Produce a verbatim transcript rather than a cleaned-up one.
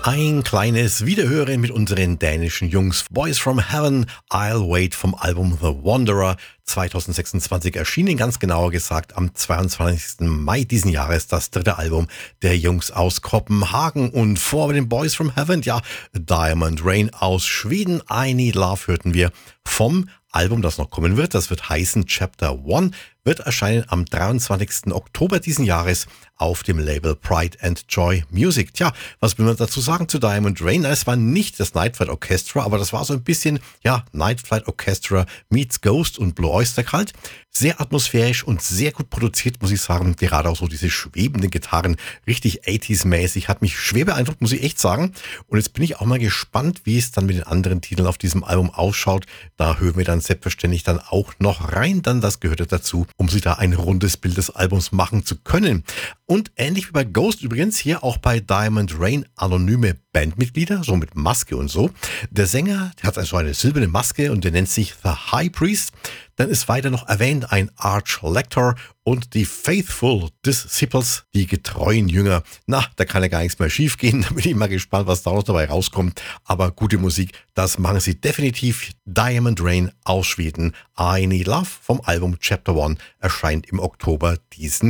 Ein kleines Wiederhören mit unseren dänischen Jungs Boys from Heaven, I'll Wait vom Album The Wanderer, zwanzig sechsundzwanzig erschienen, ganz genauer gesagt am zweiundzwanzigsten Mai diesen Jahres, das dritte Album der Jungs aus Kopenhagen. Und vor den Boys from Heaven, ja, Diamond Rain aus Schweden, I Need Love hörten wir vom Album, das noch kommen wird. Das wird heißen Chapter One, wird erscheinen am dreiundzwanzigsten Oktober diesen Jahres auf dem Label Pride and Joy Music. Tja, was will man dazu sagen zu Diamond Rain? Es war nicht das Night Flight Orchestra, aber das war so ein bisschen, ja, Night Flight Orchestra meets Ghost und Blue Oyster Cult. Sehr atmosphärisch und sehr gut produziert, muss ich sagen. Gerade auch so diese schwebenden Gitarren, richtig achtziger-mäßig, hat mich schwer beeindruckt, muss ich echt sagen. Und jetzt bin ich auch mal gespannt, wie es dann mit den anderen Titeln auf diesem Album ausschaut. Da hören wir dann selbstverständlich dann auch noch rein, dann das gehörte dazu, um sich da ein rundes Bild des Albums machen zu können. Und ähnlich wie bei Ghost übrigens hier auch bei Diamond Rain anonyme Bandmitglieder, so mit Maske und so. Der Sänger, der hat also eine silberne Maske und der nennt sich The High Priest. Dann ist weiter noch erwähnt ein Arch Lector und die Faithful Disciples, die getreuen Jünger. Na, da kann ja gar nichts mehr schief gehen. Da bin ich mal gespannt, was da noch dabei rauskommt. Aber gute Musik, das machen sie definitiv. Diamond Rain aus Schweden. I Need Love vom Album Chapter One erscheint im Oktober diesen